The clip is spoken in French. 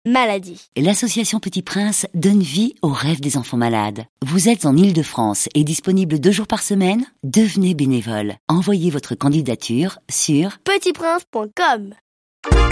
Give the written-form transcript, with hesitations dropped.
maladie. L'association Petit Prince donne vie aux rêves des enfants malades. Vous êtes en Île-de-France et disponible 2 jours par semaine? Devenez bénévole. Envoyez votre candidature sur petitprince.com.